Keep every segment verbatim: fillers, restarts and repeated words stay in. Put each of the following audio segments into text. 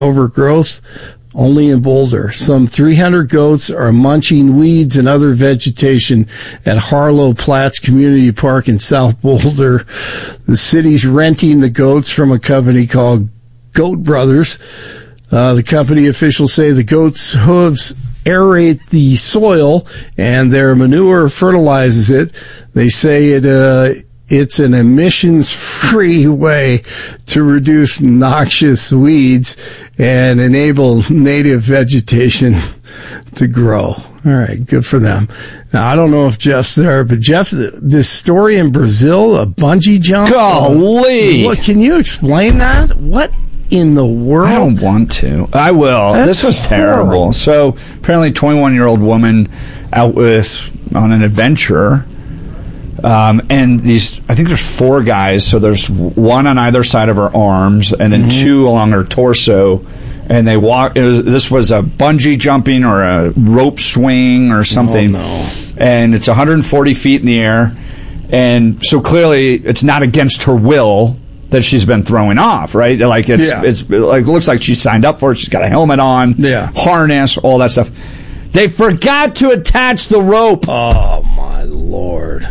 overgrowth only in Boulder. Some three hundred goats are munching weeds and other vegetation at Harlow Platts Community Park in South Boulder. The city's renting the goats from a company called Goat Brothers. Uh, the company officials say the goats' hooves aerate the soil and their manure fertilizes it. They say it, uh, it's an emissions-free way to reduce noxious weeds and enable native vegetation to grow. All right, good for them. Now, I don't know if Jeff's there, but Jeff, this story in Brazil, a bungee jump. Golly! What, can you explain that? What in the world? I don't want to. I will. That's this was horrible. terrible. So, apparently, twenty-one-year-old woman out with on an adventure. Um, and these, I think there's four guys, so there's one on either side of her arms, and then mm-hmm. two along her torso. And they walk. It was, this was a bungee jumping or a rope swing or something. Oh, no. And it's one hundred forty feet in the air, and so clearly it's not against her will that she's been throwing off, right? Like it's Yeah. it's like it looks like she signed up for it. She's got a helmet on, Yeah. harness, all that stuff. They forgot to attach the rope. Oh, my Lord.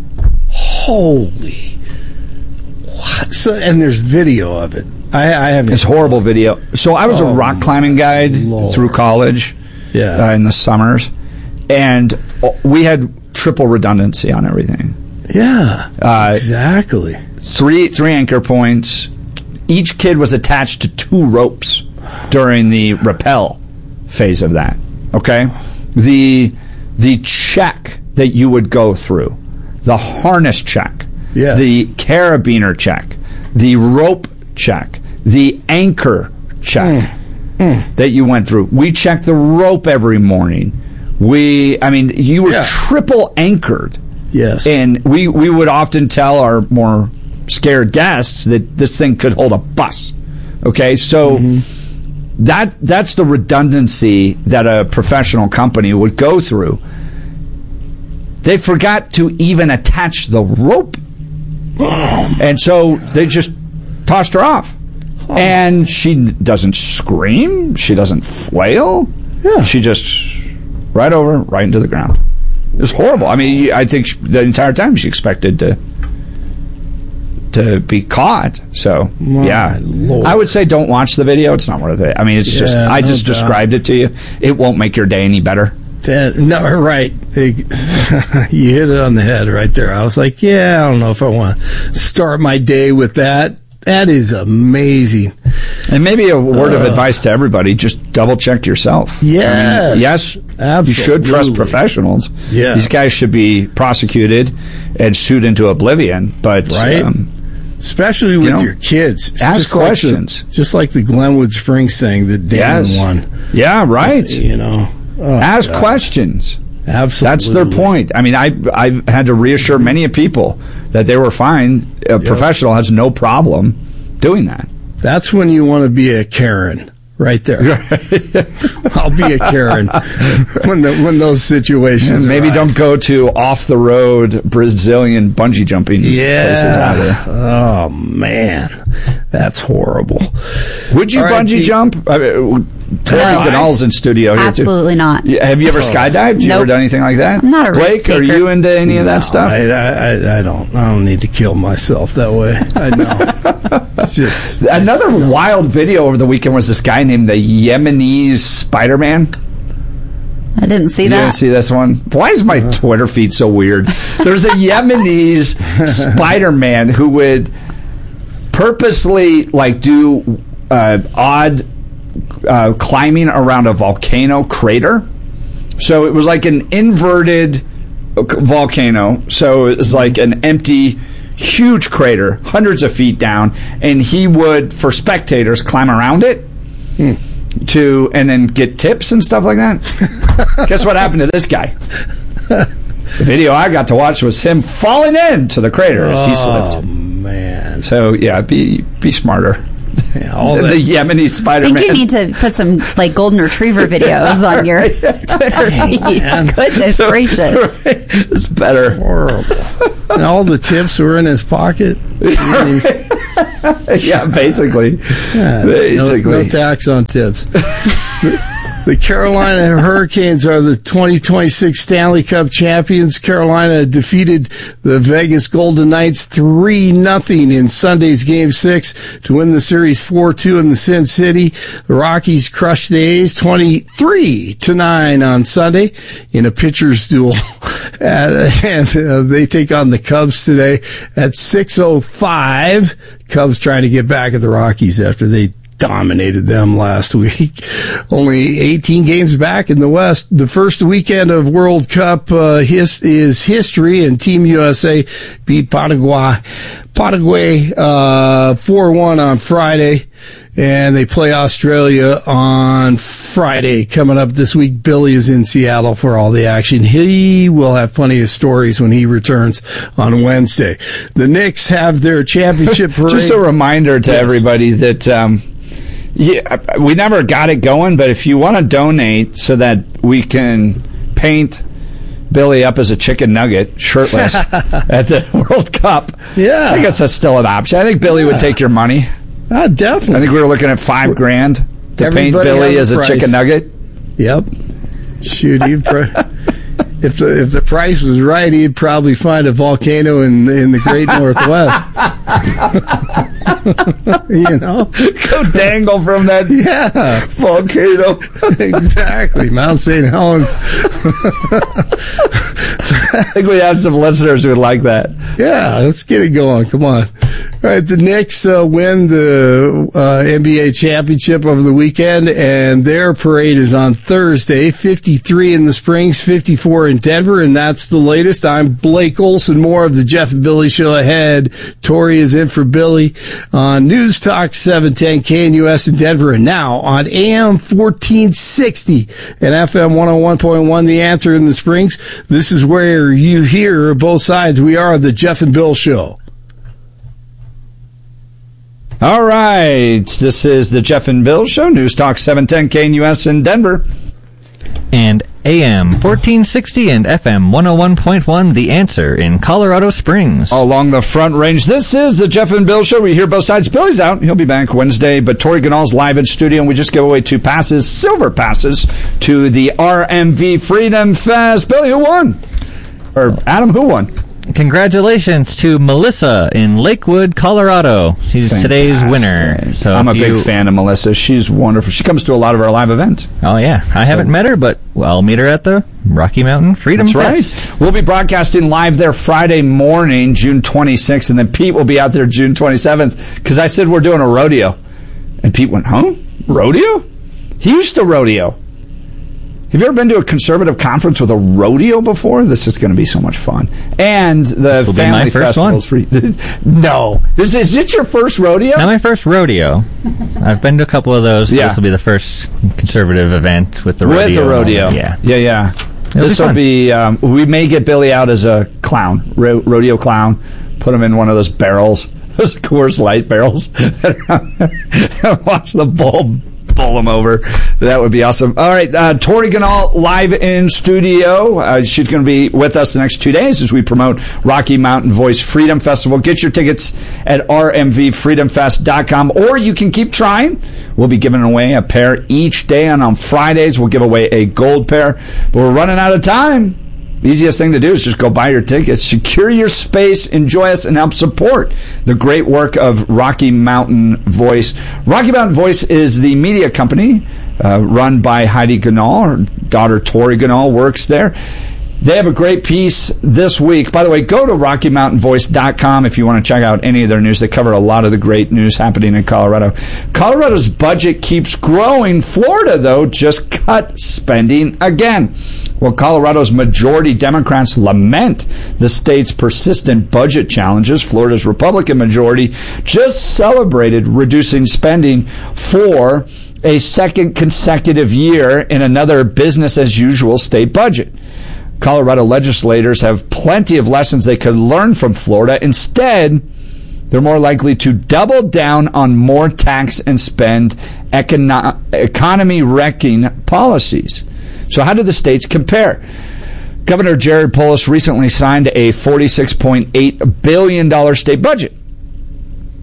Holy. What? So, and there's video of it. I, I haven't. It's horrible video. So I was Oh, a rock climbing guide Lord. through college, Yeah. uh, in the summers, and we had triple redundancy on everything. Yeah. Uh, exactly. Three three anchor points. Each kid was attached to two ropes during the rappel phase of that. Okay, the the check that you would go through, the harness check, Yes. the carabiner check, the rope check, the anchor check Mm. Mm. that you went through. We checked the rope every morning. We, I mean, you were Yeah. triple anchored. Yes. And we, we would often tell our more scared guests that this thing could hold a bus. Okay, so Mm-hmm. that that's the redundancy that a professional company would go through. They forgot to even attach the rope. And so they just tossed her off. And she doesn't scream. She doesn't flail. Yeah. She just right over, right into the ground. It was horrible. I mean, I think she, the entire time she expected to to be caught. So, My yeah. Lord. I would say don't watch the video. It's not worth it. I mean, it's just, Yeah, I no just doubt. described it to you. It won't make your day any better. That, no, right. You hit it on the head right there. I was like, yeah, I don't know if I want to start my day with that. That is amazing. And maybe a word Uh, of advice to everybody, just double check yourself. Yes. I mean, yes, you should trust Absolutely. professionals. Yeah. These guys should be prosecuted and sued into oblivion. But Right. um, Especially with You know, your kids. It's ask just like the- questions. just like the Glenwood Springs thing that Dan Yes. won. yeah, right. You know. Oh, Ask God. questions. Absolutely. That's their point. I mean, I I had to reassure many people that they were fine. A professional has no problem doing that. That's when you want to be a Karen. Right there. I'll be a Karen when the, when those situations And maybe arise. don't go to off the road Brazilian bungee jumping places Yeah. either. Oh man, that's horrible. Would you All right, bungee Pete. jump? I mean, Tony No. Ganal's in studio here too. Absolutely not. Yeah, have you ever skydived? You ever Nope. done anything like that? I'm not a risk Blake, are taker. you into any of that No, stuff? I, I, I don't. I don't need to kill myself that way. I know. It's just Another wild video over the weekend was this guy named the Yemenese Spider-Man. I didn't see You that. didn't see this one? Why is my Twitter feed so weird? There's a Yemenese Spider-Man who would purposely like do uh, odd uh, climbing around a volcano crater. So it was like an inverted volcano. So it was like an empty, huge crater, hundreds of feet down, and he would, for spectators, climb around it. Hmm. To and then get tips and stuff like that. Guess what happened to this guy? The video I got to watch was him falling into the crater as he oh slipped. man. So yeah, be be smarter. Yeah, all the that- Yemeni I Spider-Man. think you need to put some like golden retriever videos on your Twitter feed. man. Goodness gracious! It's better. horrible. And all the tips were in his pocket. I mean, Yeah, basically. Yeah, basically. No, no tax on tips. The Carolina Hurricanes are the twenty twenty-six Stanley Cup champions. Carolina defeated the Vegas Golden Knights three nothing in Sunday's Game six to win the series four two in the Sin City. The Rockies crushed the A's twenty-three to nine on Sunday in a pitcher's duel. And uh, they take on the Cubs today at six oh five. Cubs trying to get back at the Rockies after they dominated them last week. Only eighteen games back in the West. The first weekend of World Cup uh, his, is history, and Team U S A beat Paraguay, Paraguay uh, four one on Friday, and they play Australia on Friday. Coming up this week, Billy is in Seattle for all the action. He will have plenty of stories when he returns on Wednesday. The Knicks have their championship parade. Just a reminder to yes. everybody that um, yeah, we never got it going, but if you want to donate so that we can paint Billy up as a chicken nugget, shirtless, at the World Cup, yeah, I guess that's still an option. I think Billy yeah. would take your money. Uh, definitely. I think we were looking at five grand to Everybody paint Billy as a price. chicken nugget. Yep. Shoot, he'd pro- if the if the price was right, he'd probably find a volcano in in the Great Northwest. You know, go dangle from that yeah volcano. Exactly, Mount Saint Helens. I think we have some listeners who would like that. Yeah, let's get it going. Come on. All right, the Knicks uh, win the uh, N B A championship over the weekend, and their parade is on Thursday. fifty-three in the Springs, fifty-four in Denver, and that's the latest. I'm Blake Olson. More of the Jeff and Billy Show ahead. Tori is in for Billy on News Talk seven ten K N U S in Denver, and now on A M fourteen sixty and F M one oh one point one, The Answer in the Springs. This is where you hear both sides. We are the Jeff and Bill Show. All right, this is the Jeff and Bill Show, News Talk seven ten K N U S in Denver. And A M fourteen sixty and F M one oh one point one, The Answer in Colorado Springs. Along the Front Range, this is the Jeff and Bill Show. We hear both sides. Billy's out. He'll be back Wednesday, but Tori Ganal's live in studio, and we just gave away two passes, silver passes, to the R M V Freedom Fest. Billy, who won? Or Adam, who won? Congratulations to Melissa in Lakewood, Colorado. She's Fantastic. Today's winner. So I'm a you, big fan of Melissa. She's wonderful. She comes to a lot of our live events. Oh, yeah. I so, haven't met her, but well, I'll meet her at the Rocky Mountain Freedom That's Fest. Right. We'll be broadcasting live there Friday morning, June twenty-sixth, and then Pete will be out there June twenty-seventh, because I said we're doing a rodeo. And Pete went, huh? Rodeo? He used to rodeo. Have you ever been to a conservative conference with a rodeo before? This is going to be so much fun. And the family festival's free. No. This, is it your first rodeo? Not my first rodeo. I've been to a couple of those. Yeah. This will be the first conservative event with the rodeo. With the rodeo. Yeah. Yeah, yeah. It'll this be will be, um, we may get Billy out as a clown, ro- rodeo clown, put him in one of those barrels, those Coors Light barrels, and watch the bull pull him over. That would be awesome. All right, uh, Tori Ganal live in studio. Uh, she's going to be with us the next two days as we promote Rocky Mountain Voice Freedom Festival. Get your tickets at r m v freedom fest dot com, or you can keep trying. We'll be giving away a pair each day, and on Fridays we'll give away a gold pair. But we're running out of time. Easiest thing to do is just go buy your tickets, secure your space, enjoy us, and help support the great work of Rocky Mountain Voice. Rocky Mountain Voice is the media company uh, run by Heidi Ganal. Her daughter Tori Ganal works there. They have a great piece this week. By the way, go to rocky mountain voice dot com if you want to check out any of their news. They cover a lot of the great news happening in Colorado. Colorado's budget keeps growing. Florida, though, just cut spending again. Well, Colorado's majority Democrats lament the state's persistent budget challenges. Florida's Republican majority just celebrated reducing spending for a second consecutive year in another business-as-usual state budget. Colorado legislators have plenty of lessons they could learn from Florida. Instead, they're more likely to double down on more tax and spend econo- economy-wrecking policies. So how do the states compare? Governor Jared Polis recently signed a forty-six point eight billion dollars state budget.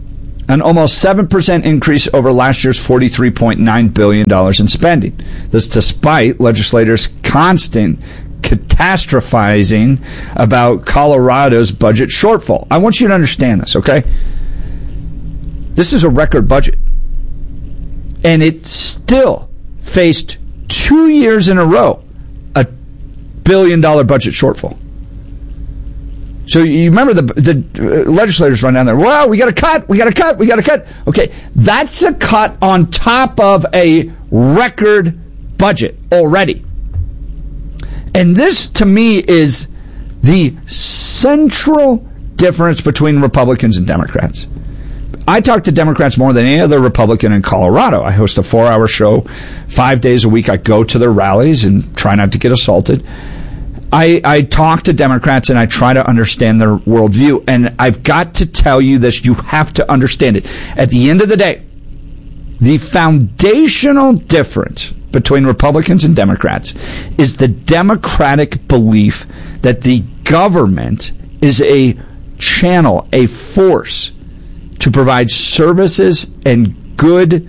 an almost seven percent increase over last year's forty-three point nine billion dollars in spending. This despite legislators' constant catastrophizing about Colorado's budget shortfall. I want you to understand this, okay? This is a record budget. And it still faced two years in a row a billion dollar budget shortfall. So you remember the the legislators run down there, well, we got to cut, we got to cut, we got to cut. Okay, that's a cut on top of a record budget already. And this, to me, is the central difference between Republicans and Democrats. I talk to Democrats more than any other Republican in Colorado. I host a four-hour show five days a week. I go to their rallies and try not to get assaulted. I, I talk to Democrats and I try to understand their worldview. And I've got to tell you this. You have to understand it. At the end of the day, the foundational difference between Republicans and Democrats is the Democratic belief that the government is a channel, a force to provide services and good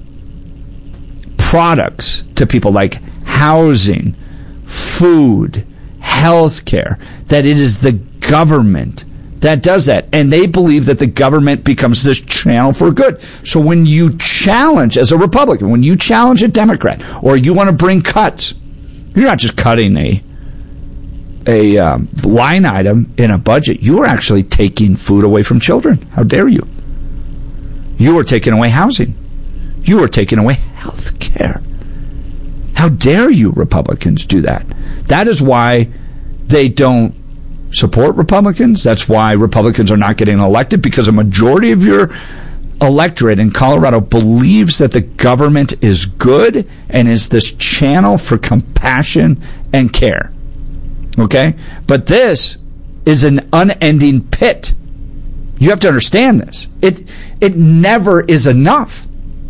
products to people like housing, food, health care, that it is the government that does that. And they believe that the government becomes this channel for good. So when you challenge, as a Republican, when you challenge a Democrat, or you want to bring cuts, you're not just cutting a a um, line item in a budget. You are actually taking food away from children. How dare you? You are taking away housing. You are taking away health care. How dare you, Republicans, do that? That is why they don't support Republicans. That's why Republicans are not getting elected, because a majority of your electorate in Colorado believes that the government is good and is this channel for compassion and care. Okay? But this is an unending pit. You have to understand this. It it never is enough.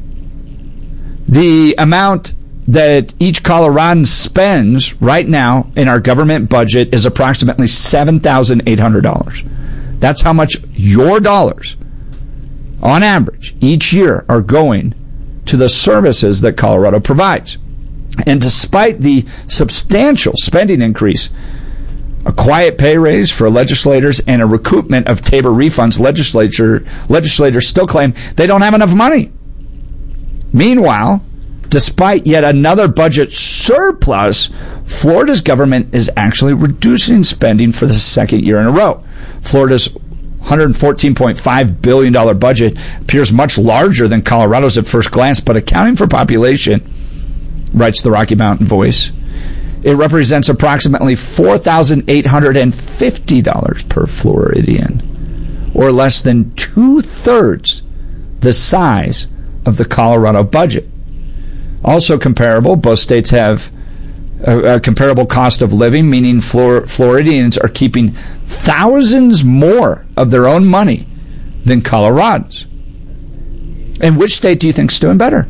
The amount that each Coloradan spends right now in our government budget is approximately seven thousand eight hundred dollars. That's how much your dollars, on average, each year are going to the services that Colorado provides. And despite the substantial spending increase, a quiet pay raise for legislators, and a recoupment of Tabor refunds, legislature legislators still claim they don't have enough money. Meanwhile, despite yet another budget surplus, Florida's government is actually reducing spending for the second year in a row. Florida's one hundred fourteen point five billion dollars budget appears much larger than Colorado's at first glance, but accounting for population, writes the Rocky Mountain Voice, it represents approximately four thousand eight hundred fifty dollars per Floridian, or less than two-thirds the size of the Colorado budget. Also comparable, both states have a, a comparable cost of living, meaning Flor- Floridians are keeping thousands more of their own money than Coloradans. And which state do you think is doing better?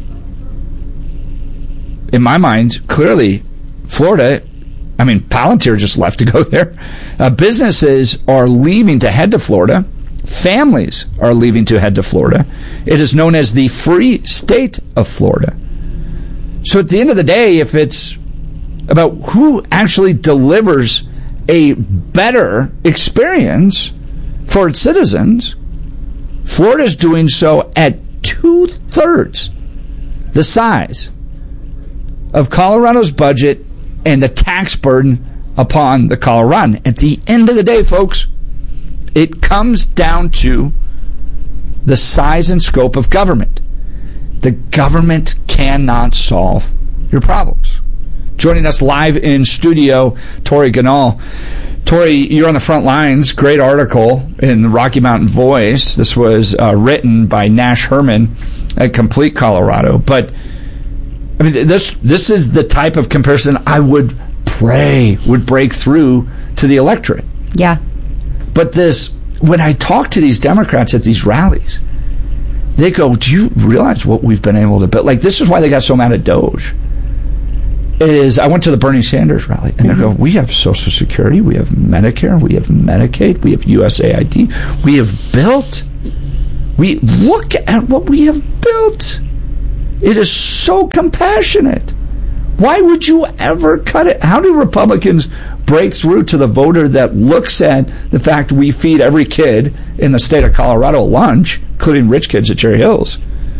In my mind, clearly, Florida. I mean, Palantir just left to go there. Uh, businesses are leaving to head to Florida. Families are leaving to head to Florida. It is known as the free state of Florida. So at the end of the day, if it's about who actually delivers a better experience for its citizens, Florida is doing so at two-thirds the size of Colorado's budget and the tax burden upon the Coloradan. At the end of the day, folks, it comes down to the size and scope of government. The government cannot solve your problems. Joining us live in studio, Tori Ganal. Tori, you're on the front lines. Great article in the Rocky Mountain Voice. This was uh, written by Nash Herman at Complete Colorado. But I mean, this this is the type of comparison I would pray would break through to the electorate. Yeah. But this, when I talk to these Democrats at these rallies, they go, do you realize what we've been able to build? Like, this is why they got so mad at Doge. Is I went to the Bernie Sanders rally, and mm-hmm. they go, we have Social Security, we have Medicare, we have Medicaid, we have U S A I D. We have built We look at what we have built. It is so compassionate. Why would you ever cut it? How do Republicans break through to the voter that looks at the fact we feed every kid in the state of Colorado lunch, including rich kids at Cherry Hills,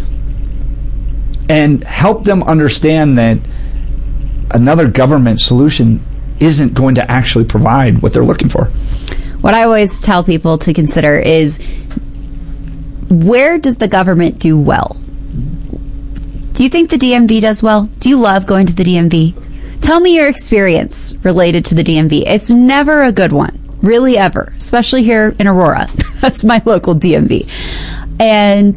and help them understand that another government solution isn't going to actually provide what they're looking for? What I always tell people to consider is, where does the government do well? Do you think the D M V does well? Do you love going to the D M V? Tell me your experience related to the D M V. It's never a good one, really ever, especially here in Aurora. That's my local D M V. And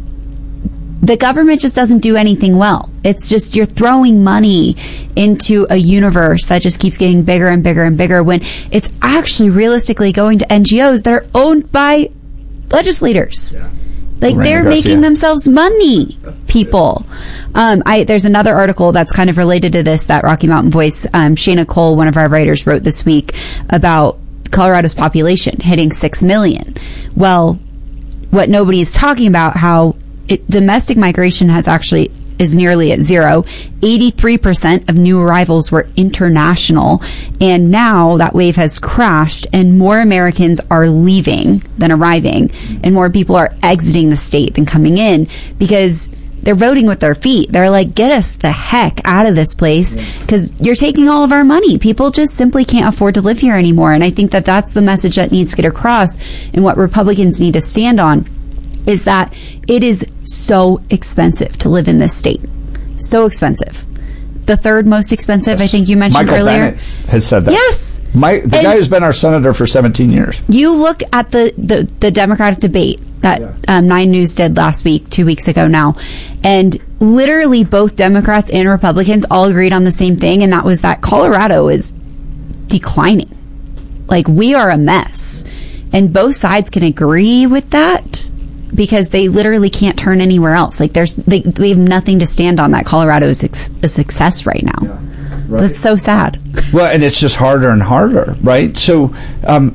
the government just doesn't do anything well. It's just you're throwing money into a universe that just keeps getting bigger and bigger and bigger when it's actually realistically going to N G Os that are owned by legislators. Yeah. Like, Miranda they're Garcia. making themselves money, people. Um, I, there's another article that's kind of related to this that Rocky Mountain Voice, um, Shayna Cole, one of our writers, wrote this week about Colorado's population hitting six million. Well, what nobody is talking about, how it, domestic migration has actually is nearly at zero. eighty-three percent of new arrivals were international, and now that wave has crashed and more Americans are leaving than arriving, and more people are exiting the state than coming in because they're voting with their feet. They're like, get us the heck out of this place because you're taking all of our money. People just simply can't afford to live here anymore. And I think that that's the message that needs to get across, and what Republicans need to stand on is that it is so expensive to live in this state. So expensive. The third most expensive, yes. I think you mentioned Michael earlier. Bennett has said that. Yes. My, the and guy who's been our senator for seventeen years. You look at the, the, the Democratic debate that yeah. um, Nine News did last week, two weeks ago now, and literally both Democrats and Republicans all agreed on the same thing, and that was that Colorado is declining. Like, we are a mess. And both sides can agree with that, because they literally can't turn anywhere else. Like, there's, they, they have nothing to stand on that Colorado is ex- a success right now. Yeah, right. That's so sad. Well, and it's just harder and harder, right? So, um,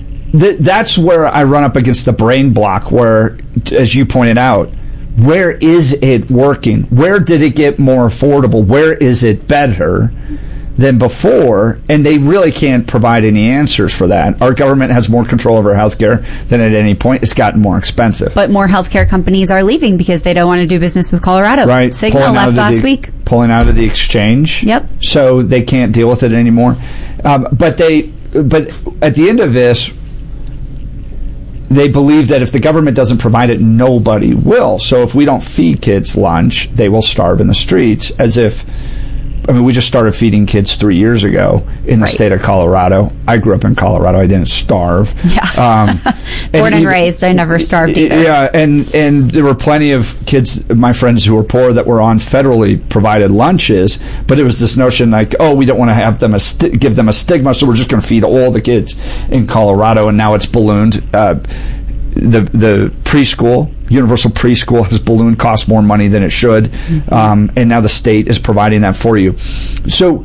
th- that's where I run up against the brain block where, as you pointed out, where is it working? Where did it get more affordable? Where is it better than before? And they really can't provide any answers for that. Our government has more control over healthcare than at any point. It's gotten more expensive. But more healthcare companies are leaving because they don't want to do business with Colorado. Right. Cigna Pulling left last the, week. Pulling out of the exchange. Yep. So they can't deal with it anymore. Um, but they, but at the end of this, they believe that if the government doesn't provide it, nobody will. So if we don't feed kids lunch, they will starve in the streets, as if, I mean, we just started feeding kids three years ago in the right. state of Colorado. I grew up in Colorado. I didn't starve. Yeah. Um, Born and, and raised, I never starved either. Yeah, and, and there were plenty of kids, my friends who were poor, that were on federally provided lunches, but it was this notion like, oh, we don't want to have them a st- give them a stigma, so we're just going to feed all the kids in Colorado, and now it's ballooned. Uh, the the preschool, universal preschool, has ballooned, costs more money than it should, mm-hmm. um, and now the state is providing that for you. So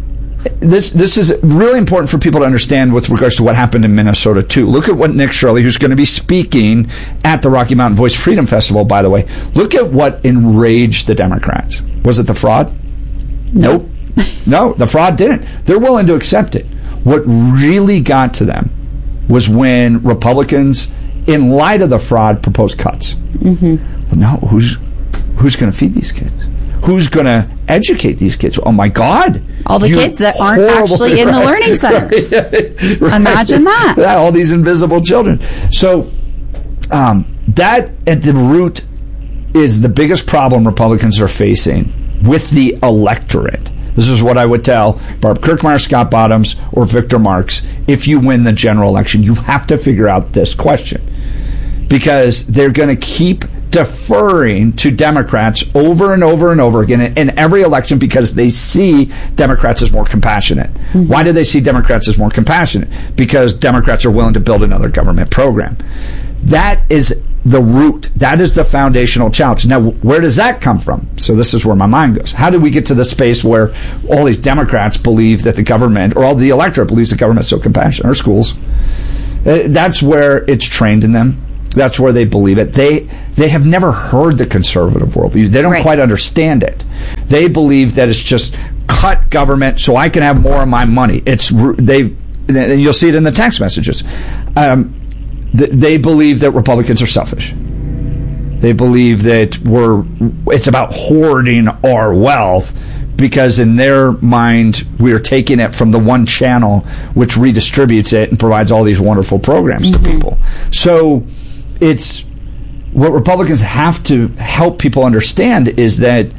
this this is really important for people to understand with regards to what happened in Minnesota too. Look at what Nick Shirley, who's going to be speaking at the Rocky Mountain Voice Freedom Festival, by the way, look at what enraged the Democrats. Was it the fraud? Nope. No, the fraud didn't. They're willing to accept it. What really got to them was when Republicans, in light of the fraud, proposed cuts. Mm-hmm. Well, no, who's who's going to feed these kids? Who's going to educate these kids? Oh, my God. All the kids that aren't actually in right, the learning centers. Right, right. Imagine that. Yeah, all these invisible children. So um, that, at the root, is the biggest problem Republicans are facing with the electorate. This is what I would tell Barb Kirkmeyer, Scott Bottoms, or Victor Marx. If you win the general election, you have to figure out this question, because they're going to keep deferring to Democrats over and over and over again in every election because they see Democrats as more compassionate. Mm-hmm. Why do they see Democrats as more compassionate? Because Democrats are willing to build another government program. That is the root. That is the foundational challenge. Now, where does that come from? So this is where my mind goes. How did we get to the space where all these Democrats believe that the government, or all the electorate believes the government is so compassionate, or schools? That's where it's trained in them. That's where they believe it. They they have never heard the conservative worldview. They don't Right. quite understand it. They believe that it's just cut government so I can have more of my money. It's they. And you'll see it in the text messages. Um, th- they believe that Republicans are selfish. They believe that we're. It's about hoarding our wealth. Because in their mind, we're taking it from the one channel which redistributes it and provides all these wonderful programs mm-hmm. to people. So it's what Republicans have to help people understand is that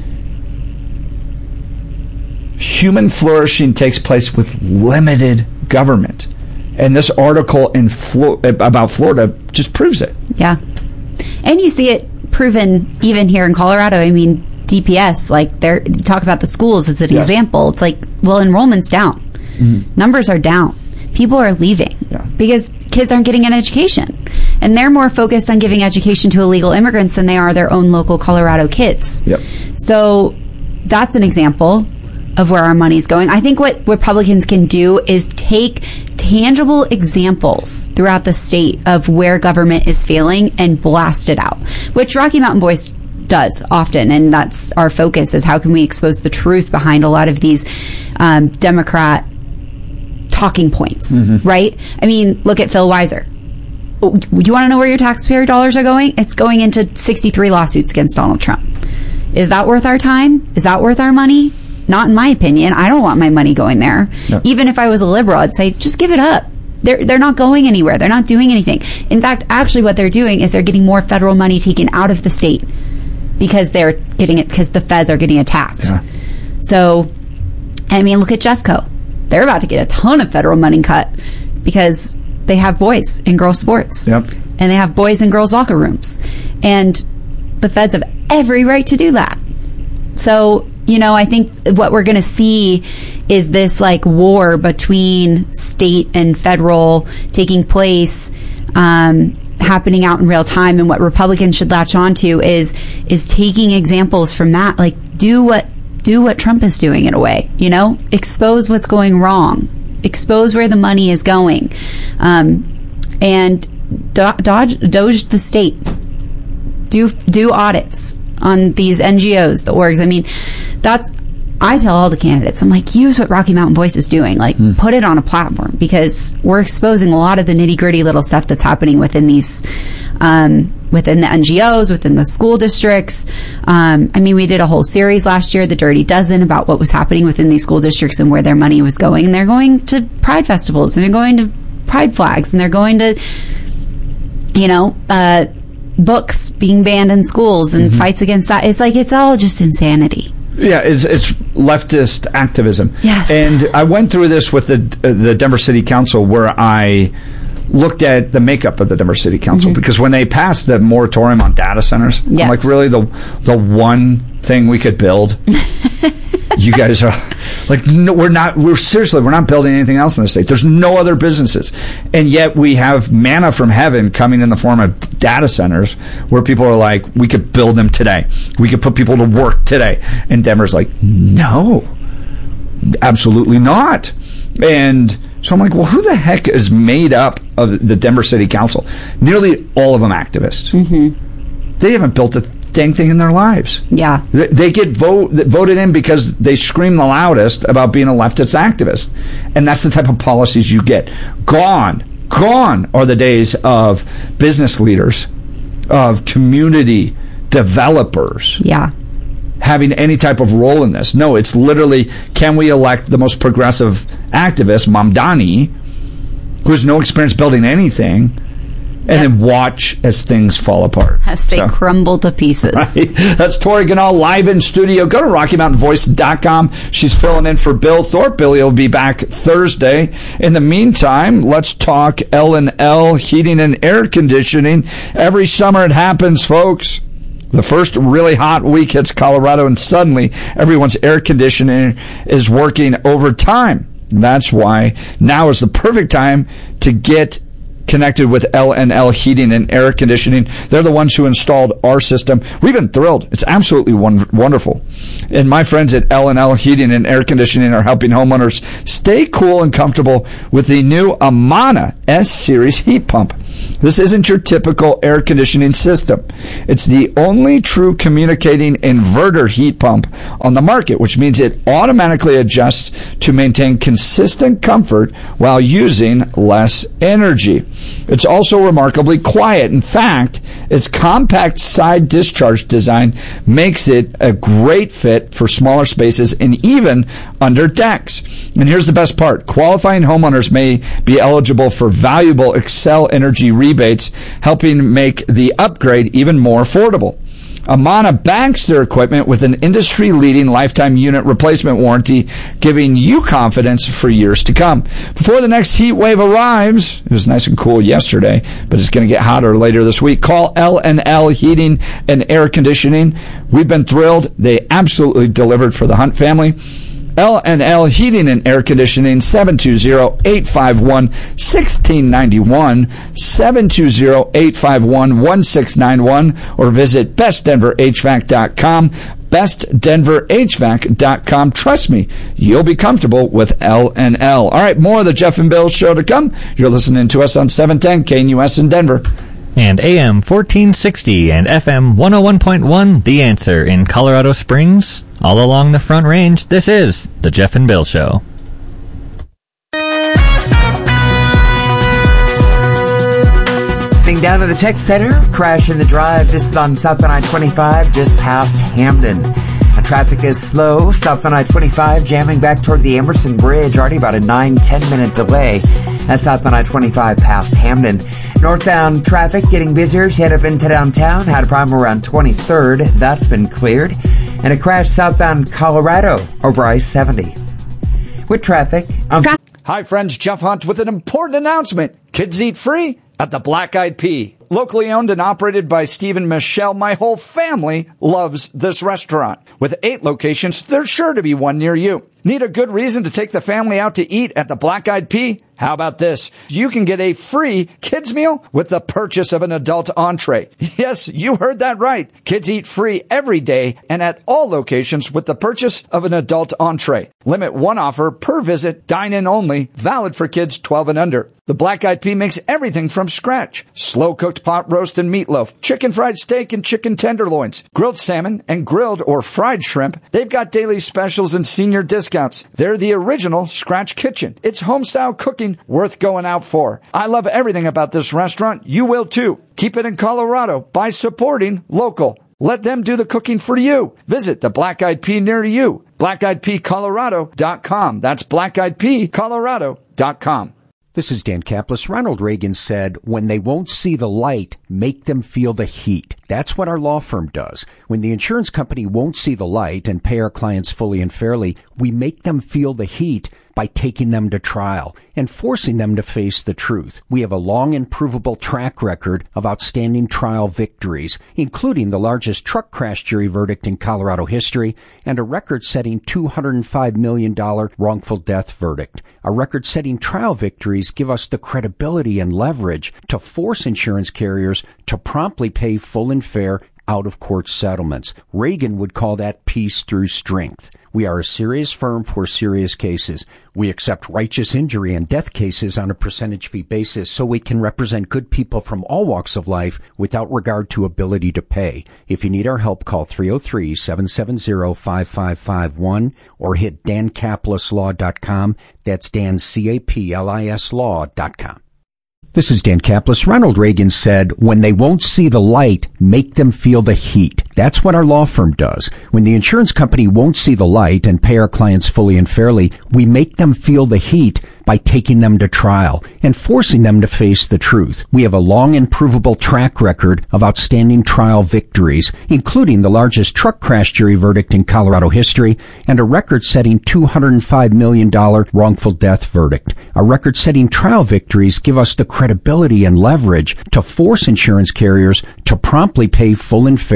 human flourishing takes place with limited government. And this article in Flo- about Florida just proves it. Yeah. And you see it proven even here in Colorado. I mean, D P S, like, they're talk about the schools as an yeah. example. It's like, well, enrollment's down. Mm-hmm. Numbers are down. People are leaving yeah. because kids aren't getting an education. And they're more focused on giving education to illegal immigrants than they are their own local Colorado kids. Yep. So that's an example of where our money's going. I think what Republicans can do is take tangible examples throughout the state of where government is failing and blast it out, which Rocky Mountain Voice does often, and that's our focus, is how can we expose the truth behind a lot of these um, Democrat talking points, mm-hmm. right? I mean, look at Phil Weiser. Do you want to know where your taxpayer dollars are going? It's going into sixty-three lawsuits against Donald Trump. Is that worth our time? Is that worth our money? Not in my opinion. I don't want my money going there. No. Even if I was a liberal, I'd say, just give it up. They're, they're not going anywhere. They're not doing anything. In fact, actually what they're doing is they're getting more federal money taken out of the state because they're getting it, because the feds are getting attacked. Yeah. So, I mean, look at Jeffco. They're about to get a ton of federal money cut because they have boys in girls sports. Yep. And they have boys in girls locker rooms. And the feds have every right to do that. So, you know, I think what we're going to see is this, like, war between state and federal taking place, um, happening out in real time. And what Republicans should latch onto is is taking examples from that. Like, do what do what Trump is doing in a way, you know? Expose what's going wrong. Expose where the money is going. Um, and do- dodge, doge the state. Do do audits on these N G Os, the orgs. I mean, that's, I tell all the candidates, I'm like, use what Rocky Mountain Voice is doing. Like, mm. put it on a platform, because we're exposing a lot of the nitty gritty little stuff that's happening within these, um, within the N G Os, within the school districts. Um, I mean, we did a whole series last year, The Dirty Dozen, about what was happening within these school districts and where their money was going. And they're going to pride festivals, and they're going to pride flags, and they're going to, you know, uh, books being banned in schools and mm-hmm. fights against that. It's like, it's all just insanity. Yeah, it's, it's leftist activism. Yes. And I went through this with the the Denver City Council, where I looked at the makeup of the Denver City Council, mm-hmm. because when they passed the moratorium on data centers, yes. I'm like, really, the the one thing we could build? You guys are like, no, we're not, we're seriously, we're not building anything else in the state. There's no other businesses. And yet we have manna from heaven coming in the form of data centers, where people are like, we could build them today. We could put people to work today. And Denver's like, no, absolutely not. And so I'm like, well, who the heck is made up of the Denver City Council? Nearly all of them activists. Mm-hmm. They haven't built a dang thing in their lives. Yeah. They, they get vote, voted in because they scream the loudest about being a leftist activist. And that's the type of policies you get. Gone, gone are the days of business leaders, of community developers. Yeah. Having any type of role in this. No, it's literally, can we elect the most progressive activist, Mamdani, who has no experience building anything, and yep. then watch as things fall apart. As they so, crumble to pieces. Right? That's Tori Ganal live in studio. Go to Rocky Mountain Voice dot com. She's filling in for Bill Thorpe. Billy will be back Thursday. In the meantime, let's talk L and L Heating and Air Conditioning. Every summer it happens, folks. The first really hot week hits Colorado, and suddenly everyone's air conditioning is working overtime. That's why now is the perfect time to get connected with L and L Heating and Air Conditioning. They're the ones who installed our system. We've been thrilled. It's absolutely wonderful. And my friends at L and L Heating and Air Conditioning are helping homeowners stay cool and comfortable with the new Amana S-Series heat pump. This isn't your typical air conditioning system. It's the only true communicating inverter heat pump on the market, which means it automatically adjusts to maintain consistent comfort while using less energy. It's also remarkably quiet. In fact, its compact side discharge design makes it a great fit for smaller spaces and even under decks. And here's the best part. Qualifying homeowners may be eligible for valuable Xcel Energy rebates, helping make the upgrade even more affordable. Amana backs their equipment with an industry-leading lifetime unit replacement warranty, giving you confidence for years to come. Before the next heat wave arrives, it was nice and cool yesterday, but it's going to get hotter later this week. Call L and L Heating and Air Conditioning. We've been thrilled. They absolutely delivered for the Hunt family. L and L Heating and Air Conditioning, seven two zero, eight five one, one six nine one, seven two zero, eight five one, one six nine one, or visit best denver h v a c dot com, best denver h v a c dot com. Trust me, you'll be comfortable with L and L. All right, more of the Jeff and Bill Show to come. You're listening to us on seven ten K N U S in Denver. And A M fourteen sixty and F M one oh one point one, The Answer in Colorado Springs. All along the Front Range, this is the Jeff and Bill Show. Heading down to the tech center, crash in the drive. This is on South I twenty-five, just past Hamden. Traffic is slow. South I twenty-five jamming back toward the Emerson Bridge. Already about a nine, ten minute delay. That's South I twenty-five past Hamden. Northbound traffic getting busier. She head up into downtown. Had a problem around twenty-third. That's been cleared. And a crash southbound Colorado over I seventy. With traffic, I'm... Hi, friends. Jeff Hunt with an important announcement. Kids eat free at the Black Eyed Pea. Locally owned and operated by Steve and Michelle, my whole family loves this restaurant. With eight locations, there's sure to be one near you. Need a good reason to take the family out to eat at the Black Eyed Pea? How about this? You can get a free kids meal with the purchase of an adult entree. Yes, you heard that right. Kids eat free every day and at all locations with the purchase of an adult entree. Limit one offer per visit, dine-in only, valid for kids twelve and under. The Black Eyed Pea makes everything from scratch. Slow-cooked pot roast and meatloaf, chicken fried steak and chicken tenderloins, grilled salmon and grilled or fried shrimp. They've got daily specials and senior discounts. They're the original scratch kitchen. It's home-style cooking worth going out for. I love everything about this restaurant. You will too. Keep it in Colorado by supporting local. Let them do the cooking for you. Visit the Black Eyed Pea near you. black eyed pea colorado dot com. That's black eyed pea colorado dot com. This is Dan Kaplis. Ronald Reagan said, when they won't see the light, make them feel the heat. That's what our law firm does. When the insurance company won't see the light and pay our clients fully and fairly, we make them feel the heat by taking them to trial and forcing them to face the truth. We have a long and provable track record of outstanding trial victories, including the largest truck crash jury verdict in Colorado history and a record-setting two hundred five million dollars wrongful death verdict. Our record-setting trial victories give us the credibility and leverage to force insurance carriers to promptly pay full and fair out-of-court settlements. Reagan would call that peace through strength. We are a serious firm for serious cases. We accept righteous injury and death cases on a percentage fee basis so we can represent good people from all walks of life without regard to ability to pay. If you need our help, call three oh three, seven seven zero, five five five one or hit dan caplis law dot com. That's Dan, C A P L I S law dot com. This is Dan Kaplis. Ronald Reagan said, when they won't see the light, make them feel the heat. That's what our law firm does. When the insurance company won't see the light and pay our clients fully and fairly, we make them feel the heat by taking them to trial and forcing them to face the truth. We have a long and provable track record of outstanding trial victories, including the largest truck crash jury verdict in Colorado history and a record-setting two hundred five million dollars wrongful death verdict. Our record-setting trial victories give us the credibility and leverage to force insurance carriers to promptly pay full and fair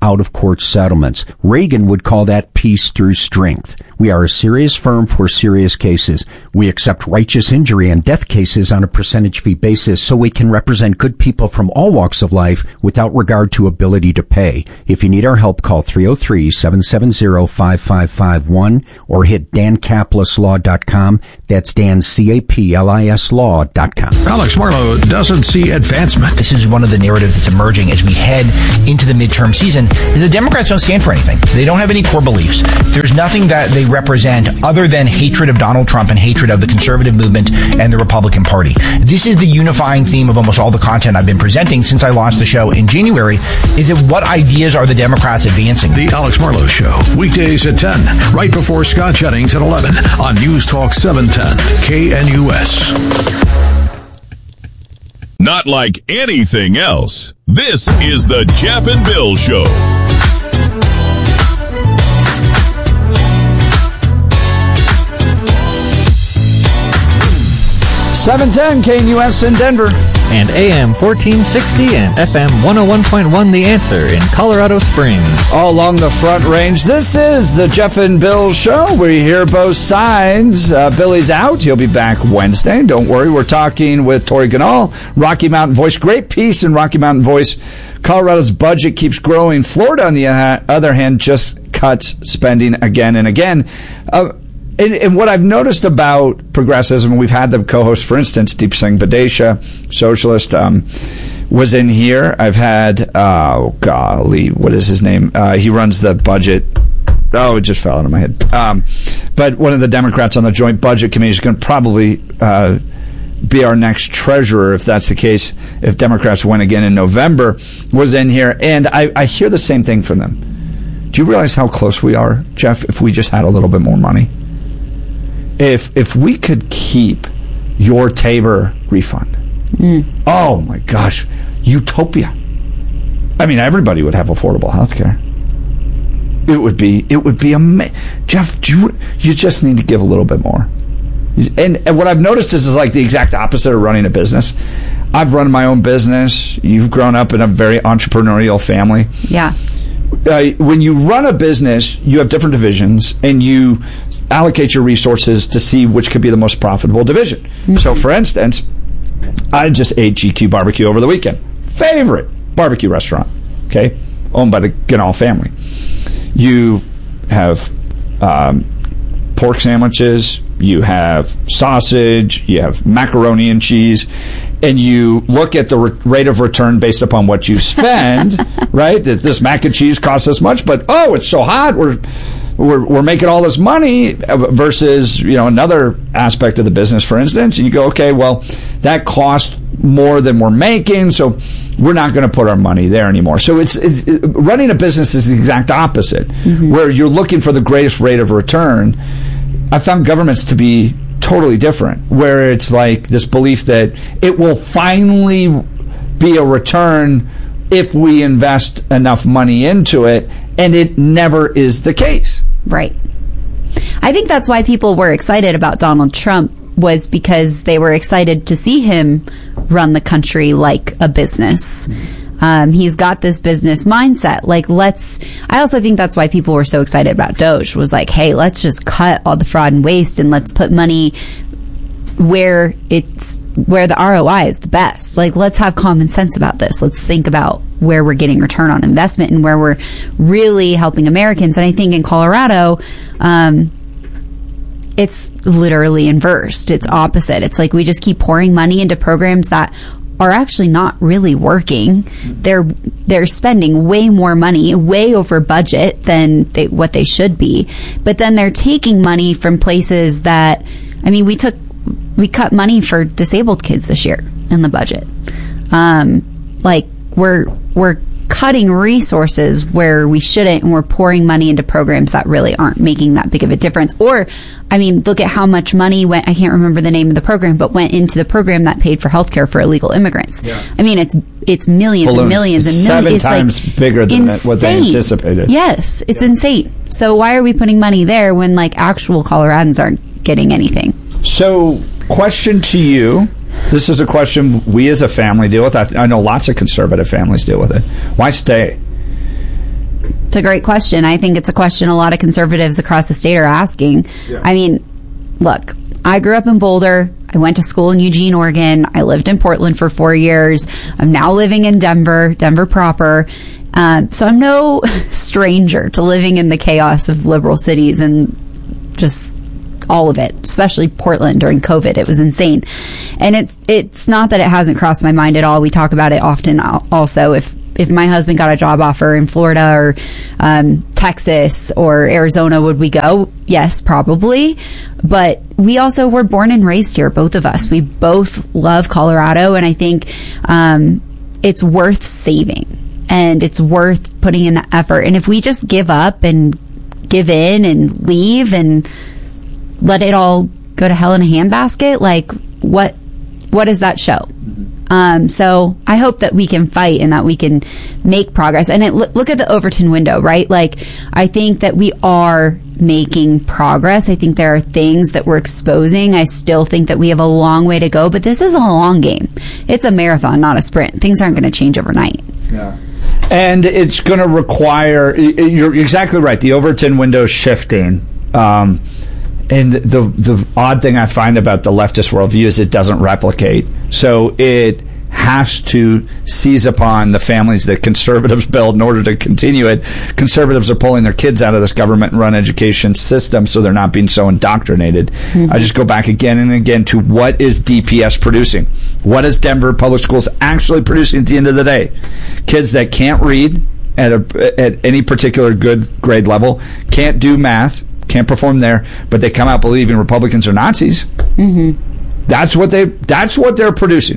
out-of-court settlements. Reagan would call that peace through strength. We are a serious firm for serious cases. We accept righteous injury and death cases on a percentage fee basis so we can represent good people from all walks of life without regard to ability to pay. If you need our help, call three oh three, seven seven zero, five five five one or hit dan caplis law dot com. That's Dan, C A P L I S law dot com. Alex Marlow doesn't see advancement. This is one of the narratives that's emerging as we head into the midterm season. The Democrats don't stand for anything. They don't have any core beliefs. There's nothing that they represent other than hatred of Donald Trump and hatred of the conservative movement and the Republican Party. This is the unifying theme of almost all the content I've been presenting since I launched the show in January, is that what ideas are the Democrats advancing? The Alex Marlow Show, weekdays at ten, right before Scott Jennings at eleven on News Talk seven ten, K N U S. Not like anything else. This is the Jeff and Bill Show. seven ten K N U S in Denver. And A M fourteen sixty and F M one oh one point one The Answer in Colorado Springs. All along the Front Range. This is the Jeff and Bill Show. We hear both sides. Uh, Billy's out. He'll be back Wednesday. Don't worry. We're talking with Tori Ganal, Rocky Mountain Voice. Great piece in Rocky Mountain Voice. Colorado's budget keeps growing. Florida, on the other hand, just cuts spending again and again. Uh, And, and what I've noticed about progressives, and we've had them co-host, for instance, Deep Singh Badesha, socialist, um, was in here. I've had, uh, oh, golly, what is his name? Uh, he runs the budget. Oh, it just fell out of my head. Um, but one of the Democrats on the Joint Budget Committee is going to probably uh, be our next treasurer, if that's the case, if Democrats win again in November, was in here. And I, I hear the same thing from them. Do you realize how close we are, Jeff, if we just had a little bit more money? If if we could keep your Tabor refund, mm. oh my gosh, utopia! I mean, everybody would have affordable health care. It would be it would be amazing. Jeff, do you, you just need to give a little bit more. And, and what I've noticed is, is like the exact opposite of running a business. I've run my own business. You've grown up in a very entrepreneurial family. Yeah. Uh, when you run a business, you have different divisions, and you allocate your resources to see which could be the most profitable division. Mm-hmm. So, for instance, I just ate G Q Barbecue over the weekend. Favorite barbecue restaurant, okay, owned by the Ganal family. You have um, pork sandwiches, you have sausage, you have macaroni and cheese, and you look at the re- rate of return based upon what you spend, right? This mac and cheese costs this much, but oh, it's so hot, we're we're we're making all this money, versus, you know, another aspect of the business, for instance, and you go, okay, well, that costs more than we're making, so we're not going to put our money there anymore. So it's, it's it, running a business is the exact opposite, mm-hmm. where you're looking for the greatest rate of return. I found governments to be totally different, where it's like this belief that it will finally be a return if we invest enough money into it, and it never is the case. Right. I think that's why people were excited about Donald Trump, was because they were excited to see him run the country like a business. Um, he's got this business mindset. Like, let's, I also think that's why people were so excited about Doge, was like, hey, let's just cut all the fraud and waste, and let's put money where it's, where the R O I is the best. Like, let's have common sense about this. Let's think about where we're getting return on investment and where we're really helping Americans. And I think in Colorado, um, it's literally inversed. It's opposite. It's like we just keep pouring money into programs that are actually not really working. They're they're spending way more money, way over budget than they, what they should be. But then they're taking money from places that, I mean, we took we cut money for disabled kids this year in the budget. Um, like we're we're cutting resources where we shouldn't, and we're pouring money into programs that really aren't making that big of a difference. Or, I mean, look at how much money went, I can't remember the name of the program, but went into the program that paid for healthcare for illegal immigrants. Yeah. I mean, it's it's millions Balloon. and millions it's and millions. Seven it's times like bigger than insane. what they anticipated. Yes, it's yeah. insane. So why are we putting money there when, like, actual Coloradans aren't getting anything? So, question to you. This is a question we as a family deal with. I, th- I know lots of conservative families deal with it. Why stay? It's a great question. I think it's a question a lot of conservatives across the state are asking. Yeah. I mean, look, I grew up in Boulder. I went to school in Eugene, Oregon. I lived in Portland for four years. I'm now living in Denver, Denver proper. Um, so I'm no stranger to living in the chaos of liberal cities and just all of it, especially Portland during COVID. It was insane. And it's, it's not that it hasn't crossed my mind at all. We talk about it often also. If If my husband got a job offer in Florida or um, Texas or Arizona, would we go? Yes, probably. But we also were born and raised here, both of us. We both love Colorado, and I think um, it's worth saving, and it's worth putting in the effort. And if we just give up and give in and leave and let it all go to hell in a handbasket, like what what does that show? Um, so I hope that we can fight and that we can make progress. And it, look at the Overton window, right? Like, I think that we are making progress. I think there are things that we're exposing. I still think that we have a long way to go, but this is a long game. It's a marathon, not a sprint. Things aren't going to change overnight. Yeah. And it's going to require, you're exactly right, the Overton window shifting. Um, And the the odd thing I find about the leftist worldview is it doesn't replicate. So it has to seize upon the families that conservatives build in order to continue it. Conservatives are pulling their kids out of this government-run education system so they're not being so indoctrinated. Mm-hmm. I just go back again and again to what is D P S producing? What is Denver Public Schools actually producing at the end of the day? Kids that can't read at a, at any particular good grade level, can't do math, can't perform there, but they come out believing Republicans are Nazis. Mm-hmm. That's what they. That's what they're producing.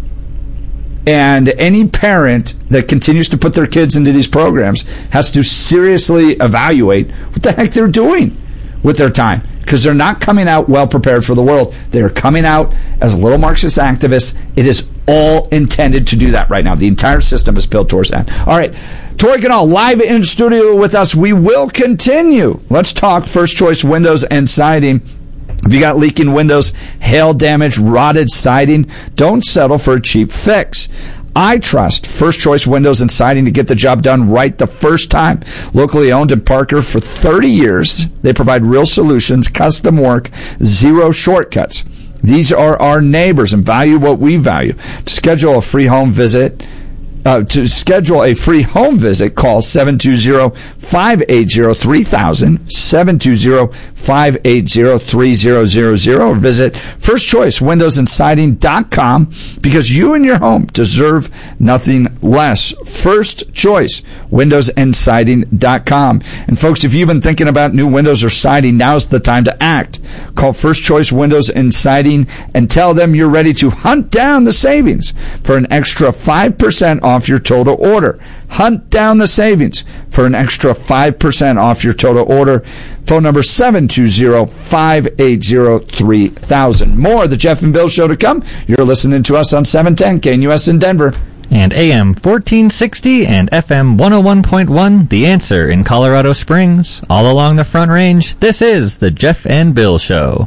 And any parent that continues to put their kids into these programs has to seriously evaluate what the heck they're doing with their time, because they're not coming out well prepared for the world. They're coming out as little Marxist activists. It is all intended to do that right now. The entire system is built towards that. All right. Tori Ganal, live in studio with us. We will continue. Let's talk First Choice Windows and Siding. If you got leaking windows, hail damage, rotted siding, don't settle for a cheap fix. I trust First Choice Windows and Siding to get the job done right the first time. Locally owned in Parker for thirty years, they provide real solutions, custom work, zero shortcuts. These are our neighbors and value what we value. To schedule a free home visit, Uh, to schedule a free home visit, call seven two zero, five eight zero, three thousand, seven two zero, five eight zero, three zero zero zero, or visit first choice windows and siding dot com, because you and your home deserve nothing less. First Choice Windows and Siding dot com. And folks, if you've been thinking about new windows or siding, now's the time to act. Call First Choice Windows and Siding and tell them you're ready to hunt down the savings for an extra five percent off your total order. Hunt down the savings for an extra five percent off your total order. Phone number seven two zero, five eight zero, three thousand. More of the Jeff and Bill Show to come. You're listening to us on seven ten K N U S in Denver. And A M fourteen sixty and F M one oh one point one, The Answer in Colorado Springs. All along the Front Range, this is the Jeff and Bill Show.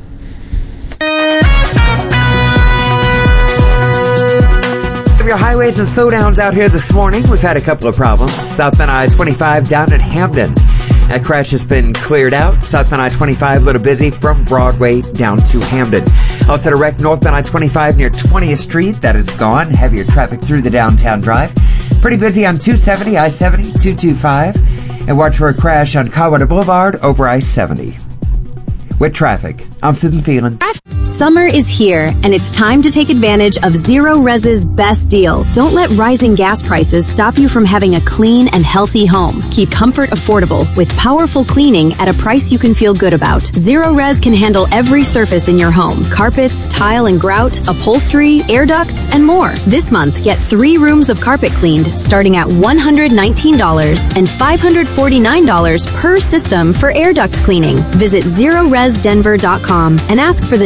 Your highways and slowdowns out here this morning. We've had a couple of problems. Southbound I twenty-five down at Hamden. That crash has been cleared out. Southbound I twenty-five a little busy from Broadway down to Hamden. Also a wreck northbound I twenty-five near twentieth Street. That is gone. Heavier traffic through the downtown drive. Pretty busy on two seventy, I seventy, two twenty-five. And watch for a crash on Colorado Boulevard over I seventy. With traffic, I'm Susan Phelan. Summer is here, and it's time to take advantage of Zero Res's best deal. Don't let rising gas prices stop you from having a clean and healthy home. Keep comfort affordable with powerful cleaning at a price you can feel good about. Zero Res can handle every surface in your home. Carpets, tile and grout, upholstery, air ducts, and more. This month, get three rooms of carpet cleaned starting at one hundred nineteen dollars and five hundred forty-nine dollars per system for air duct cleaning. Visit zero res denver dot com and ask for the News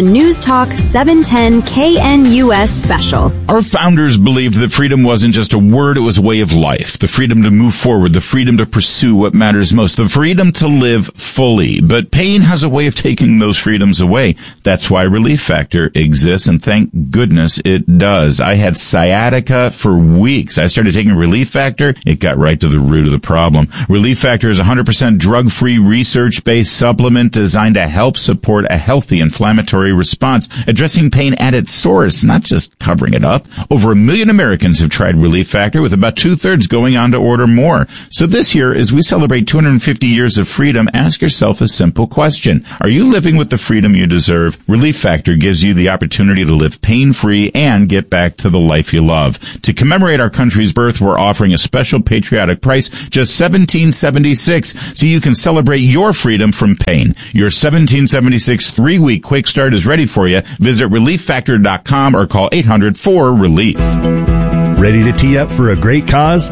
Talk seven ten K N U S special. Our founders believed that freedom wasn't just a word, it was a way of life. The freedom to move forward, the freedom to pursue what matters most, the freedom to live fully. But pain has a way of taking those freedoms away. That's why Relief Factor exists, and thank goodness it does. I had sciatica for weeks. I started taking Relief Factor. It got right to the root of the problem. Relief Factor is a one hundred percent drug-free, research-based supplement designed to help support a healthy inflammatory response, addressing pain at its source, not just covering it up. Over a million Americans have tried Relief Factor, with about two-thirds going on to order more. So this year, as we celebrate two hundred fifty years of freedom, ask yourself a simple question. Are you living with the freedom you deserve? Relief Factor gives you the opportunity to live pain-free and get back to the life you love. To commemorate our country's birth, we're offering a special patriotic price, just seventeen seventy-six, so you can celebrate your freedom from pain. Your seventeen seventy-six three-week quick start is ready for you. Visit relief factor dot com or call eight hundred four relief. Ready to tee up for a great cause?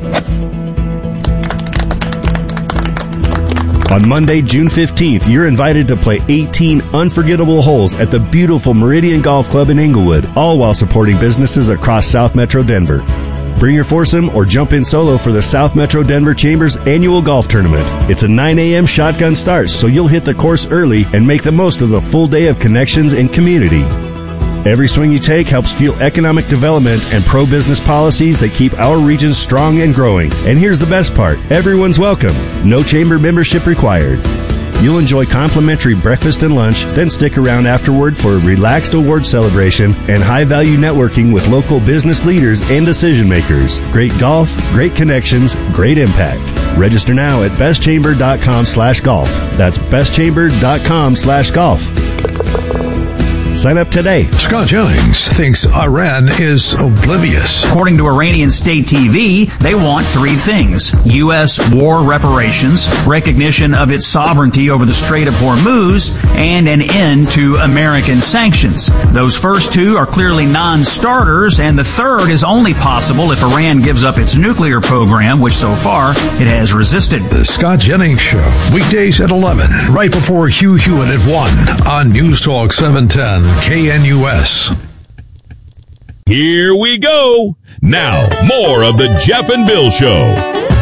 On Monday, June fifteenth, you're invited to play eighteen unforgettable holes at the beautiful Meridian Golf Club in Inglewood, all while supporting businesses across South Metro Denver. Bring your foursome or jump in solo for the South Metro Denver Chamber's annual golf tournament. It's a nine a.m. shotgun start, so you'll hit the course early and make the most of the full day of connections and community. Every swing you take helps fuel economic development and pro-business policies that keep our region strong and growing. And here's the best part. Everyone's welcome. No chamber membership required. You'll enjoy complimentary breakfast and lunch, then stick around afterward for a relaxed award celebration and high-value networking with local business leaders and decision-makers. Great golf, great connections, great impact. Register now at bestchamber.com slash golf. That's bestchamber.com slash golf. Sign up today. Scott Jennings thinks Iran is oblivious. According to Iranian state T V, they want three things: U S war reparations, recognition of its sovereignty over the Strait of Hormuz, and an end to American sanctions. Those first two are clearly non-starters, and the third is only possible if Iran gives up its nuclear program, which so far it has resisted. The Scott Jennings Show, weekdays at eleven, right before Hugh Hewitt at one on News Talk seven ten. K N U S. Here we go. Now, more of the Jeff and Bill Show.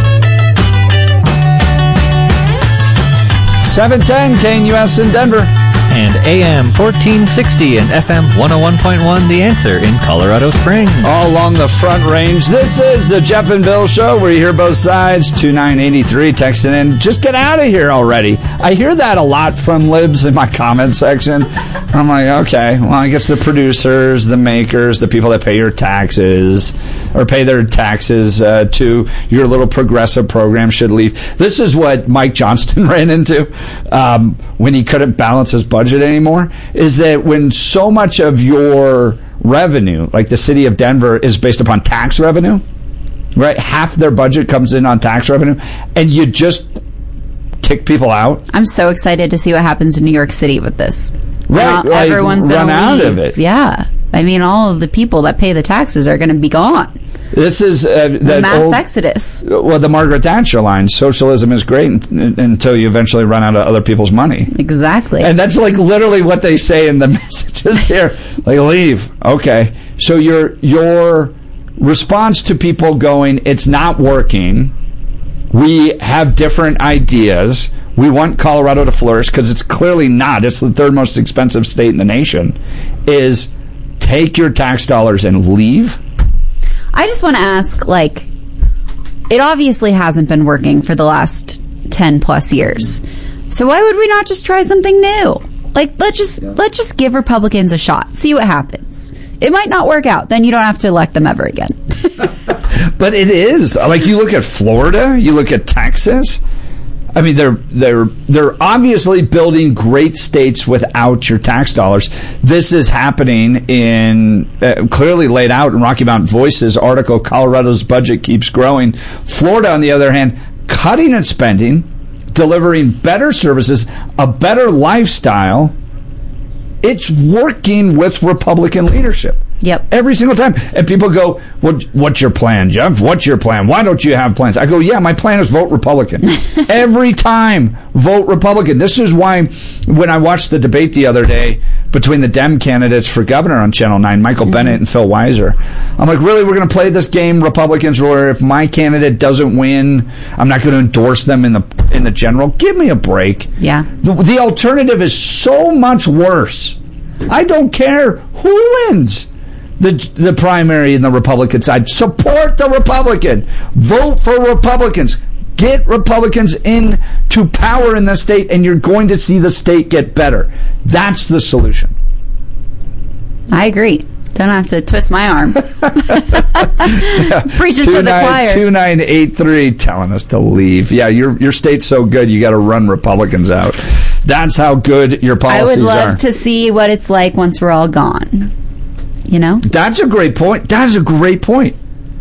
seven ten K N U S in Denver. And A M fourteen sixty and F M one oh one point one, The Answer in Colorado Springs. All along the Front Range. This is the Jeff and Bill Show, where you hear both sides. two nine eight three, texting in. Just get out of here already. I hear that a lot from libs in my comment section. I'm like, okay, well, I guess the producers, the makers, the people that pay your taxes, or pay their taxes uh, to your little progressive program should leave. This is what Mike Johnston ran into um, when he couldn't balance his budget anymore, is that when so much of your revenue, like the city of Denver, is based upon tax revenue, right? Half their budget comes in on tax revenue, and you just kick people out. I'm so excited to see what happens in New York City with this. Right, Well, like, everyone's going run to out leave. of it. Yeah. I mean, all of the people that pay the taxes are going to be gone. This is uh, The that mass old, exodus. well, the Margaret Thatcher line: socialism is great n- until you eventually run out of other people's money. Exactly. And that's like literally what they say in the messages here. Like, leave. Okay. So your your response to people going, it's not working. We have different ideas. We want Colorado to flourish, because it's clearly not. It's the third most expensive state in the nation. Is take your tax dollars and leave. I just want to ask, like, it obviously hasn't been working for the last ten plus years. So why would we not just try something new? Like, let's just let's just give Republicans a shot. See what happens. It might not work out. Then you don't have to elect them ever again. But it is. Like, you look at Florida, you look at Texas. I mean, they're they're they're obviously building great states without your tax dollars. This is happening in uh, clearly laid out in Rocky Mountain Voice's article. Colorado's budget keeps growing. Florida, on the other hand, cutting its spending, delivering better services, a better lifestyle. It's working with Republican leadership. Yep. Every single time. And people go, what, what's your plan, Jeff? What's your plan? Why don't you have plans? I go, yeah, my plan is vote Republican. Every time, vote Republican. This is why when I watched the debate the other day between the Dem candidates for governor on Channel nine, Michael mm-hmm. Bennett and Phil Weiser. I'm like, really, we're going to play this game, Republicans, where if my candidate doesn't win, I'm not going to endorse them in the in the general? Give me a break. Yeah. The, the alternative is so much worse. I don't care who wins the the primary in the Republican side. Support the Republican. Vote for Republicans. Get Republicans into power in the state, and you're going to see the state get better. That's the solution. I agree. Don't have to twist my arm. yeah. Preaching to the choir. two nine eight three telling us to leave. Yeah, your your state's so good, you got to run Republicans out. That's how good your policies are. I would love are. to see what it's like once we're all gone. You know? That's a great point. That is a great point.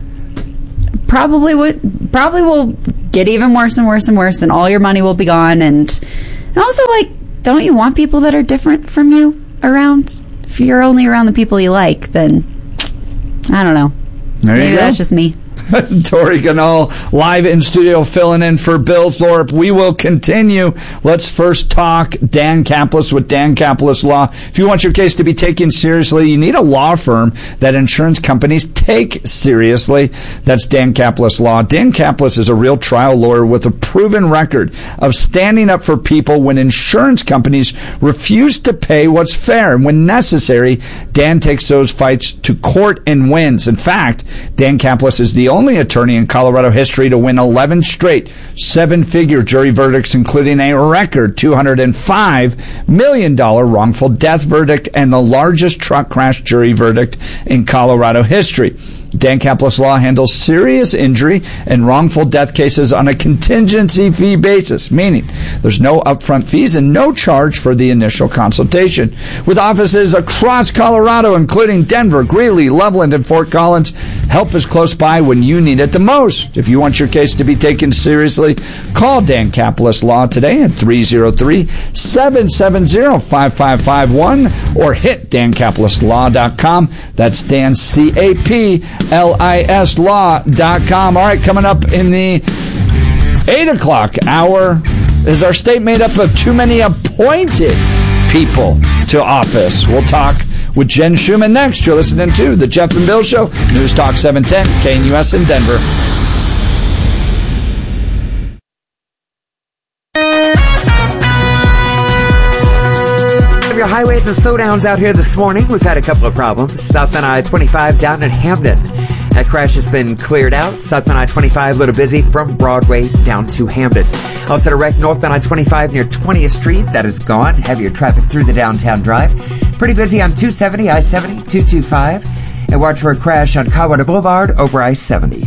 Probably would. Probably will get even worse and worse and worse, and all your money will be gone. And, and also, like, don't you want people that are different from you around? If you're only around the people you like, then I don't know. There Maybe you go. That's just me. Tori Ganol live in studio filling in for Bill Thorpe. We will continue. Let's first talk Dan Caplis with Dan Caplis Law. If you want your case to be taken seriously, you need a law firm that insurance companies take seriously. That's Dan Caplis Law. Dan Caplis is a real trial lawyer with a proven record of standing up for people when insurance companies refuse to pay what's fair. And when necessary, Dan takes those fights to court and wins. In fact, Dan Caplis is the only attorney in Colorado history to win eleven straight seven-figure jury verdicts, including a record two hundred five million dollars wrongful death verdict and the largest truck crash jury verdict in Colorado history. Dan Caplis Law handles serious injury and wrongful death cases on a contingency fee basis, meaning there's no upfront fees and no charge for the initial consultation. With offices across Colorado, including Denver, Greeley, Loveland, and Fort Collins, help is close by when you need it the most. If you want your case to be taken seriously, call Dan Caplis Law today at three oh three, seven seven oh, five five five one or hit dan caplis law dot com. That's Dan, C A P L I S law dot com. All right, coming up in the eight o'clock hour, is our state made up of too many appointed people to office? We'll talk with Jen Schumann next. You're listening to The Jeff and Bill Show, News Talk seven ten, K N U S in Denver. Your highways and slowdowns out here this morning. We've had a couple of problems. Southbound I twenty-five down in Hamden. That crash has been cleared out. Southbound I twenty-five a little busy from Broadway down to Hamden. Also a wreck northbound I twenty-five near twentieth Street. That is gone. Heavier traffic through the downtown drive. Pretty busy on two seventy, I seventy, two twenty-five. And watch for a crash on Colorado Boulevard over I seventy.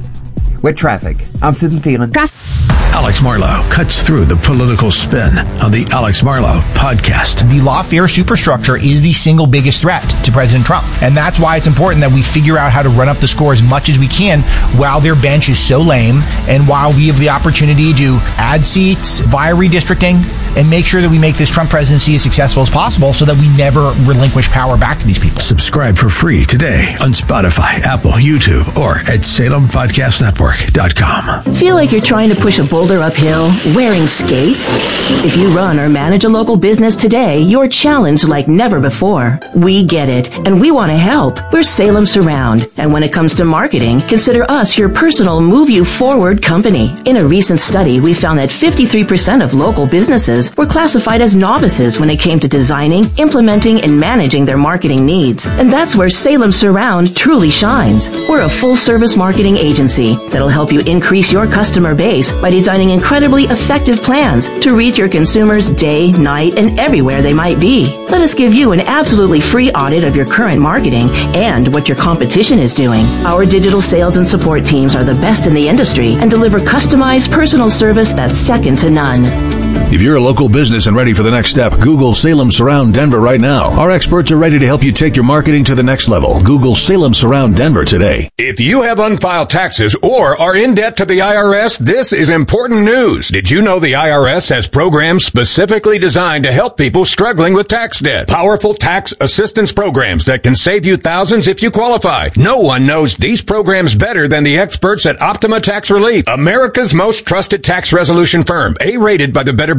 With traffic, I'm Susan Thielen. Alex Marlow cuts through the political spin on the Alex Marlow podcast. The lawfare superstructure is the single biggest threat to President Trump. And that's why it's important that we figure out how to run up the score as much as we can while their bench is so lame and while we have the opportunity to add seats via redistricting and make sure that we make this Trump presidency as successful as possible so that we never relinquish power back to these people. Subscribe for free today on Spotify, Apple, YouTube, or at salem podcast network dot com. Feel like you're trying to push a boulder uphill wearing skates? If you run or manage a local business today, you're challenged like never before. We get it, and we want to help. We're Salem Surround, and when it comes to marketing, consider us your personal move you forward company. In a recent study, we found that fifty-three percent of local businesses were classified as novices when it came to designing, implementing, and managing their marketing needs. And that's where Salem Surround truly shines. We're a full-service marketing agency that'll help you increase your customer base by designing incredibly effective plans to reach your consumers day, night, and everywhere they might be. Let us give you an absolutely free audit of your current marketing and what your competition is doing. Our digital sales and support teams are the best in the industry and deliver customized personal service that's second to none. If you're a local business and ready for the next step, Google Salem Surround Denver right now. Our experts are ready to help you take your marketing to the next level. Google Salem Surround Denver today. If you have unfiled taxes or are in debt to the I R S, this is important news. Did you know the I R S has programs specifically designed to help people struggling with tax debt? Powerful tax assistance programs that can save you thousands if you qualify. No one knows these programs better than the experts at Optima Tax Relief, America's most trusted tax resolution firm, A-rated by the Better Business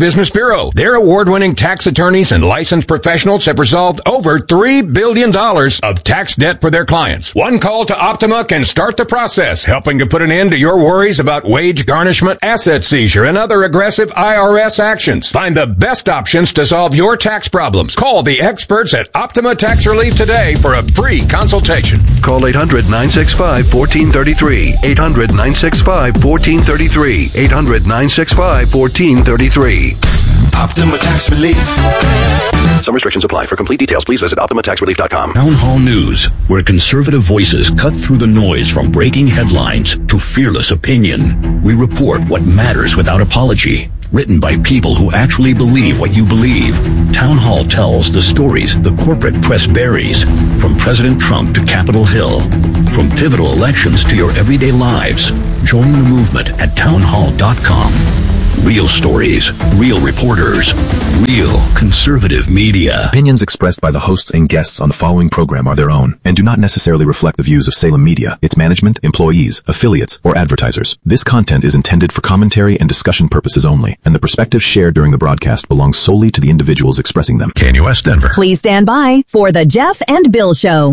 Business Bureau. Their award-winning tax attorneys and licensed professionals have resolved over three billion dollars of tax debt for their clients. One call to Optima can start the process, helping to put an end to your worries about wage garnishment, asset seizure, and other aggressive I R S actions. Find the best options to solve your tax problems. Call the experts at Optima Tax Relief today for a free consultation. Call eight hundred, nine six five, one four three three. eight hundred, nine six five, one four three three. eight hundred, nine six five, one four three three. Optima Tax Relief. Some restrictions apply. For complete details, please visit optima tax relief dot com. Town Hall News, where conservative voices cut through the noise from breaking headlines to fearless opinion. We report what matters without apology. Written by people who actually believe what you believe. Town Hall tells the stories the corporate press buries. From President Trump to Capitol Hill. From pivotal elections to your everyday lives. Join the movement at town hall dot com. Real stories, real reporters, real conservative media. Opinions expressed by the hosts and guests on the following program are their own and do not necessarily reflect the views of Salem Media, its management, employees, affiliates, or advertisers. This content is intended for commentary and discussion purposes only, and the perspectives shared during the broadcast belong solely to the individuals expressing them. K N U S Denver. Please stand by for the Jeff and Bill Show.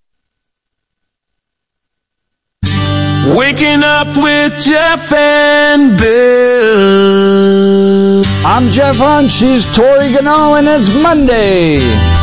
Waking up with Jeff and Bill. I'm Jeff Hunt. She's Tori Ganal, and it's Monday.